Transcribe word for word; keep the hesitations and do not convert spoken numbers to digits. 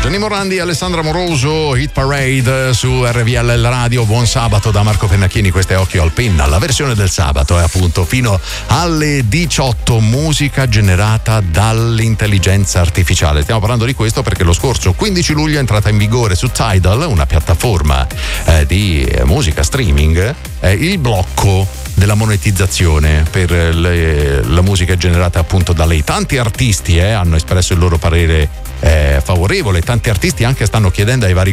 Sonny Morandi e Alessandra Moroso, Hit Parade su R V L L Radio. Buon sabato da Marco Pennacchini, questo è Occhio al Pinna. La versione del sabato è appunto fino alle diciotto, musica generata dall'intelligenza artificiale. Stiamo parlando di questo perché lo scorso quindici luglio è entrata in vigore su Tidal, una piattaforma eh, di musica streaming, eh, il blocco della monetizzazione per le, la musica generata appunto da lei. Tanti artisti eh, hanno espresso il loro parere eh, favorevole, tanti artisti anche stanno chiedendo ai vari